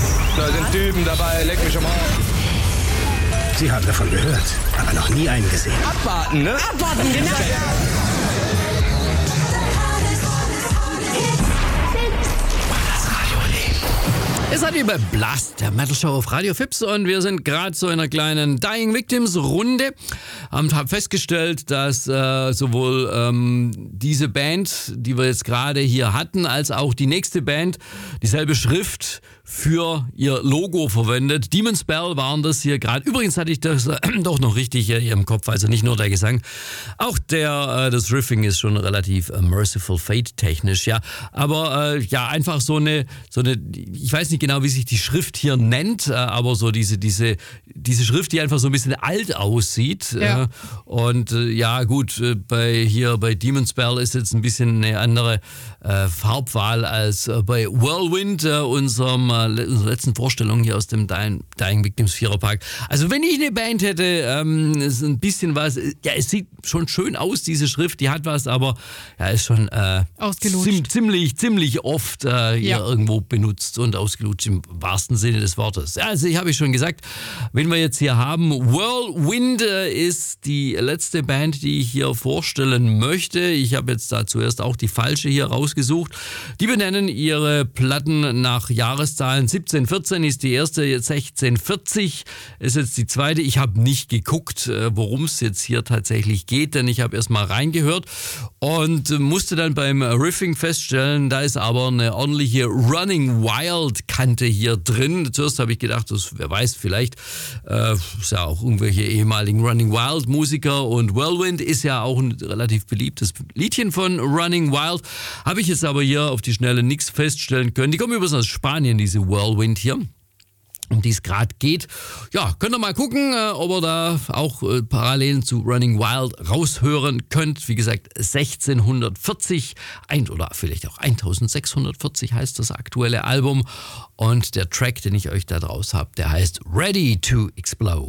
Da sind Typen dabei, leck mich am Arsch. Sie haben davon gehört, aber noch nie einen gesehen. Abwarten, ne? Abwarten, genau. Es hat über Blast, der Metal Show auf Radio Fips, und wir sind gerade so in einer kleinen Dying Victims Runde und haben festgestellt, dass sowohl diese Band, die wir jetzt gerade hier hatten, als auch die nächste Band dieselbe Schrift für ihr Logo verwendet. Demon Spell waren das hier gerade. Übrigens hatte ich das doch noch richtig hier im Kopf, also nicht nur der Gesang. Auch das Riffing ist schon relativ Merciful Fate technisch, ja. Aber ja, einfach so eine, ich weiß nicht genau, wie sich die Schrift hier nennt, aber so diese Schrift, die einfach so ein bisschen alt aussieht. Ja. Und ja, gut, bei Demon Spell ist jetzt ein bisschen eine andere Farbwahl als bei Whirlwind, unserer letzten Vorstellung hier aus dem Dying Victims Viererpack. Also wenn ich eine Band hätte, ist ein bisschen was, ja, es sieht schon schön aus, diese Schrift, die hat was, aber ja, ist schon ziemlich oft hier irgendwo benutzt und ausgelutscht im wahrsten Sinne des Wortes. Ja, also ich habe schon gesagt, wenn wir jetzt hier haben, Whirlwind ist die letzte Band, die ich hier vorstellen möchte. Ich habe jetzt da zuerst auch die falsche hier rausgesucht. Die benennen ihre Platten nach Jahreszahlen. 1714 ist die erste, jetzt 1640 ist jetzt die zweite. Ich habe nicht geguckt, worum es jetzt hier tatsächlich geht, denn ich habe erst mal reingehört und musste dann beim Riffing feststellen, da ist aber eine ordentliche Running Wild Kante hier drin. Zuerst habe ich gedacht, wer weiß, vielleicht ist ja auch irgendwelche ehemaligen Running Wild Musiker, und Whirlwind ist ja auch ein relativ beliebtes Liedchen von Running Wild. Habe ich jetzt aber hier auf die Schnelle nichts feststellen können. Die kommen übrigens aus Spanien, diese Whirlwind hier, um die es gerade geht. Ja, könnt ihr mal gucken, ob ihr da auch Parallelen zu Running Wild raushören könnt. Wie gesagt, 1640 oder vielleicht auch 1640 heißt das aktuelle Album. Und der Track, den ich euch da draus habe, der heißt Ready to Explode.